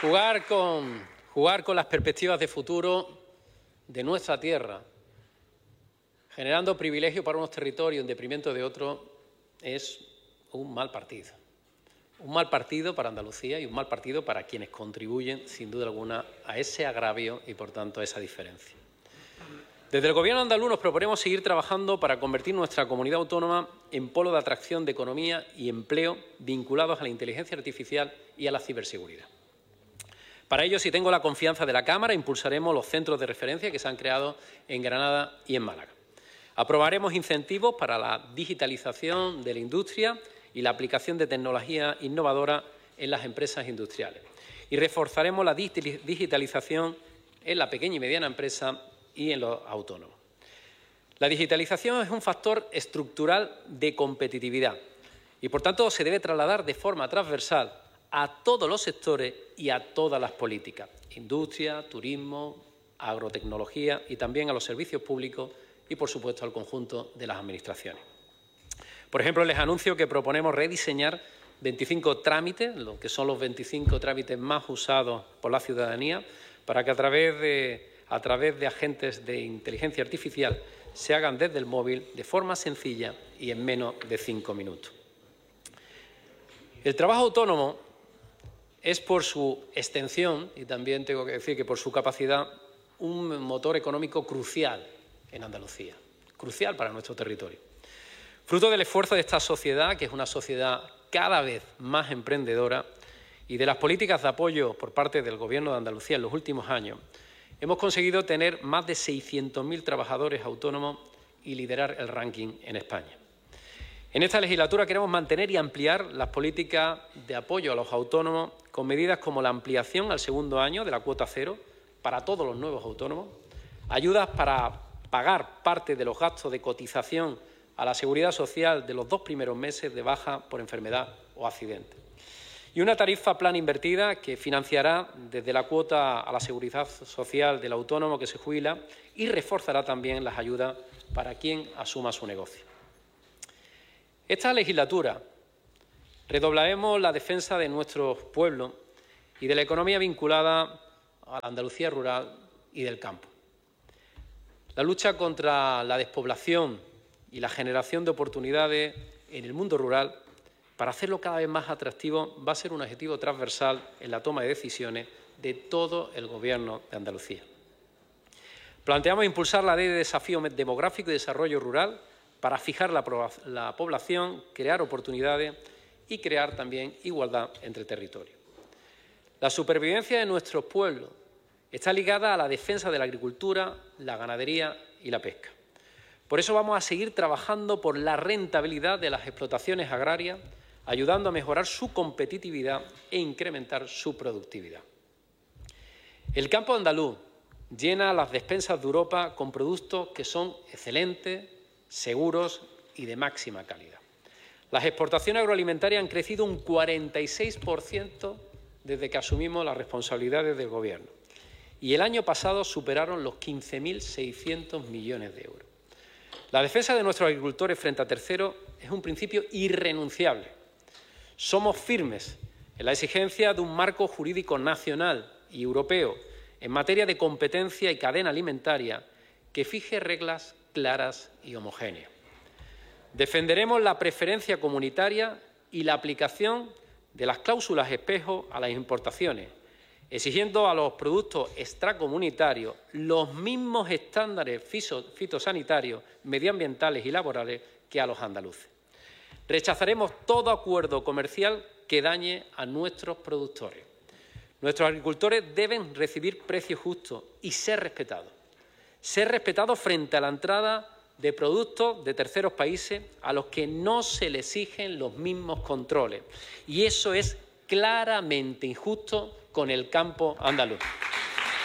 Jugar con las perspectivas de futuro de nuestra tierra, generando privilegios para unos territorios en detrimento de otros, es un mal partido. Un mal partido para Andalucía y un mal partido para quienes contribuyen, sin duda alguna, a ese agravio y, por tanto, a esa diferencia. Desde el Gobierno andaluz nos proponemos seguir trabajando para convertir nuestra comunidad autónoma en polo de atracción de economía y empleo vinculados a la inteligencia artificial y a la ciberseguridad. Para ello, si tengo la confianza de la Cámara, impulsaremos los centros de referencia que se han creado en Granada y en Málaga. Aprobaremos incentivos para la digitalización de la industria y la aplicación de tecnología innovadora en las empresas industriales. Y reforzaremos la digitalización en la pequeña y mediana empresa y en los autónomos. La digitalización es un factor estructural de competitividad y, por tanto, se debe trasladar de forma transversal a todos los sectores y a todas las políticas, industria, turismo, agrotecnología y también a los servicios públicos y, por supuesto, al conjunto de las administraciones. Por ejemplo, les anuncio que proponemos rediseñar 25 trámites, lo que son los 25 trámites más usados por la ciudadanía, para que a través de agentes de inteligencia artificial se hagan desde el móvil de forma sencilla y en menos de 5 minutos. El trabajo autónomo es, por su extensión, y también tengo que decir que por su capacidad, un motor económico crucial en Andalucía, crucial para nuestro territorio. Fruto del esfuerzo de esta sociedad, que es una sociedad cada vez más emprendedora, y de las políticas de apoyo por parte del Gobierno de Andalucía en los últimos años, hemos conseguido tener más de 600.000 trabajadores autónomos y liderar el ranking en España. En esta legislatura queremos mantener y ampliar las políticas de apoyo a los autónomos con medidas como la ampliación al segundo año de la cuota cero para todos los nuevos autónomos, ayudas para pagar parte de los gastos de cotización a la Seguridad Social de los 2 primeros meses de baja por enfermedad o accidente, y una tarifa plan invertida que financiará desde la cuota a la Seguridad Social del autónomo que se jubila y reforzará también las ayudas para quien asuma su negocio. Esta legislatura redoblaremos la defensa de nuestros pueblos y de la economía vinculada a la Andalucía rural y del campo. La lucha contra la despoblación y la generación de oportunidades en el mundo rural, para hacerlo cada vez más atractivo, va a ser un objetivo transversal en la toma de decisiones de todo el Gobierno de Andalucía. Planteamos impulsar la Ley de Desafío Demográfico y Desarrollo Rural para fijar la población, crear oportunidades y crear también igualdad entre territorios. La supervivencia de nuestros pueblos está ligada a la defensa de la agricultura, la ganadería y la pesca. Por eso vamos a seguir trabajando por la rentabilidad de las explotaciones agrarias, ayudando a mejorar su competitividad e incrementar su productividad. El campo andaluz llena las despensas de Europa con productos que son excelentes, seguros y de máxima calidad. Las exportaciones agroalimentarias han crecido un 46% desde que asumimos las responsabilidades del Gobierno y el año pasado superaron los 15.600 millones de euros. La defensa de nuestros agricultores frente a terceros es un principio irrenunciable. Somos firmes en la exigencia de un marco jurídico nacional y europeo en materia de competencia y cadena alimentaria que fije reglas claras y homogéneas. Defenderemos la preferencia comunitaria y la aplicación de las cláusulas espejo a las importaciones, exigiendo a los productos extracomunitarios los mismos estándares fitosanitarios, medioambientales y laborales que a los andaluces. Rechazaremos todo acuerdo comercial que dañe a nuestros productores. Nuestros agricultores deben recibir precios justos y ser respetados frente a la entrada de productos de terceros países a los que no se les exigen los mismos controles. Y eso es claramente injusto con el campo andaluz.